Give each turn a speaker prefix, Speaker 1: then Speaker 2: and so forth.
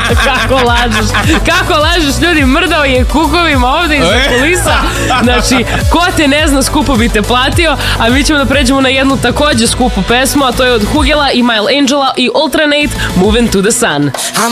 Speaker 1: Kako lažeš, ljudi, mrdao je kukovima ovde iza kulisa. Znači, ko te ne zna, skupo bi te platio, a mi ćemo da pređemo na jednu takođe skupu pesmu, a to je od Hugela i Mile Angela i Ultranate, Moving to the Sun.